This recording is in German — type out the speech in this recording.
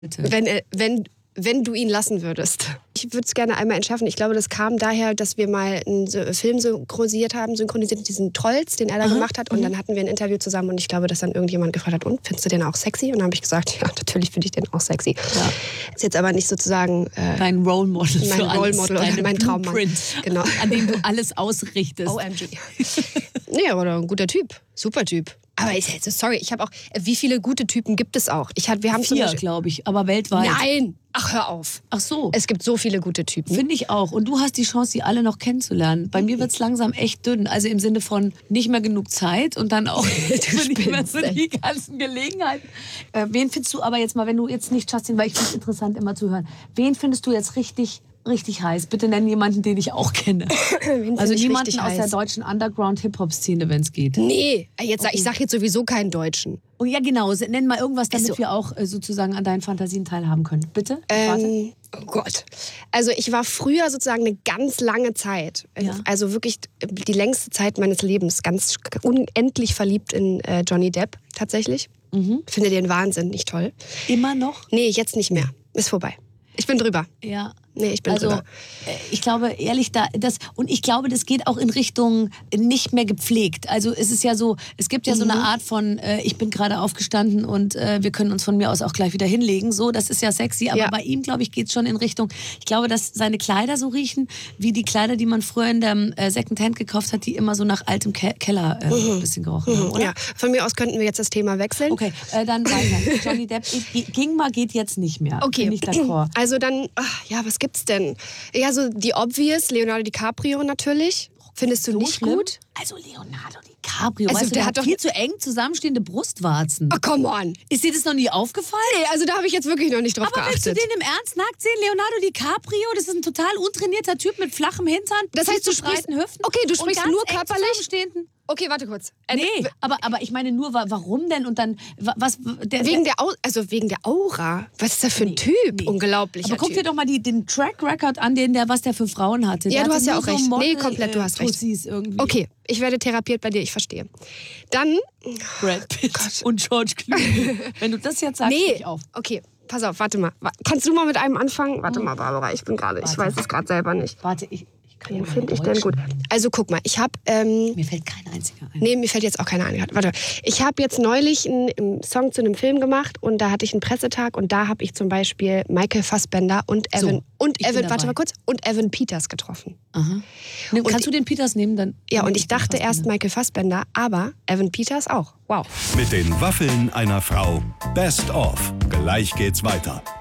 Bitte. Wenn du ihn lassen würdest. Ich würde es gerne einmal entschärfen. Ich glaube, das kam daher, dass wir mal einen Film synchronisiert, diesen Trolls, den er da gemacht hat. Und dann hatten wir ein Interview zusammen und ich glaube, dass dann irgendjemand gefragt hat, und findest du den auch sexy? Und dann habe ich gesagt, ja, natürlich finde ich den auch sexy. Ja. Ist jetzt aber nicht sozusagen dein Role Model mein Role Model oder mein Traummann. Genau. An dem du alles ausrichtest. OMG. Nee, aber ein guter Typ. Super Typ. Aber sorry, ich habe auch, wie viele gute Typen gibt es auch? Wir haben 4, glaube ich, aber weltweit. Nein! Ach, hör auf. Ach so. Es gibt so viele gute Typen. Finde ich auch. Und du hast die Chance, die alle noch kennenzulernen. Bei mir wird es langsam echt dünn. Also im Sinne von nicht mehr genug Zeit und dann auch nicht mehr so die ganzen Gelegenheiten. Wen findest du aber jetzt mal, wenn du jetzt nicht Justin, weil ich finde es interessant immer zu hören, wen findest du jetzt richtig heiß? Bitte nenn jemanden, den ich auch kenne. Also niemanden aus der deutschen Underground-Hip-Hop-Szene, wenn es geht. Nee, ich sag jetzt sowieso keinen Deutschen. Oh ja, genau. Nenn mal irgendwas, damit wir auch sozusagen an deinen Fantasien teilhaben können. Bitte? Oh Gott. Also ich war früher sozusagen eine ganz lange Zeit, also wirklich die längste Zeit meines Lebens, ganz unendlich verliebt in Johnny Depp tatsächlich. Finde den wahnsinnig toll. Immer noch? Nee, jetzt nicht mehr. Ist vorbei. Ich bin drüber. Ja. Nee, ich bin drüber. Ich glaube, ehrlich, ich glaube, das geht auch in Richtung nicht mehr gepflegt. Also es ist ja so, es gibt ja so eine Art von, ich bin gerade aufgestanden und wir können uns von mir aus auch gleich wieder hinlegen. So, das ist ja sexy, aber bei ihm, glaube ich, geht es schon in Richtung, ich glaube, dass seine Kleider so riechen, wie die Kleider, die man früher in der Secondhand gekauft hat, die immer so nach altem Keller ein bisschen gerochen haben, oder? Ja, von mir aus könnten wir jetzt das Thema wechseln. Okay, dann weiter. Johnny Depp, geht jetzt nicht mehr. Okay. Bin ich d'accord. Also dann, was gibt's denn? Ja, so die obvious, Leonardo DiCaprio natürlich. Findest du nicht schlimm? Gut? Also Leonardo DiCaprio, also der hat doch viel zu eng zusammenstehende Brustwarzen. Oh, come on. Ist dir das noch nie aufgefallen? Nee, also da habe ich jetzt wirklich noch nicht drauf geachtet. Aber willst du den im Ernst nackt sehen? Leonardo DiCaprio, das ist ein total untrainierter Typ mit flachem Hintern. Das heißt, du sprichst Hüften. Okay, du sprichst nur körperlich? Okay, warte kurz. Nee, aber ich meine nur, warum denn? Und dann, wegen der Aura. Was ist das für ein Typ? Nee. Unglaublicher Typ. Aber guck dir doch mal den Track Record an, was der für Frauen hatte. Ja, du hast ja auch so recht. Nee, komplett, du hast recht. Irgendwie. Okay, ich werde therapiert bei dir, ich verstehe. Dann... Brad Pitt und George Clooney. Wenn du das jetzt sagst, ich auf. Okay, pass auf, warte mal. Kannst du mal mit einem anfangen? Warte mal, Barbara, ich weiß es gerade selber nicht. Warte, wen finde ich denn gut? Also guck mal, ich habe... mir fällt kein einziger ein. Nee, mir fällt jetzt auch keiner ein. Warte, ich habe jetzt neulich einen Song zu einem Film gemacht und da hatte ich einen Pressetag und da habe ich zum Beispiel Michael Fassbender und Evan Peters getroffen. Aha. Kannst du den Peters nehmen? Dann ja, und ich dachte erst Michael Fassbender, aber Evan Peters auch. Wow. Mit den Waffeln einer Frau. Best of. Gleich geht's weiter.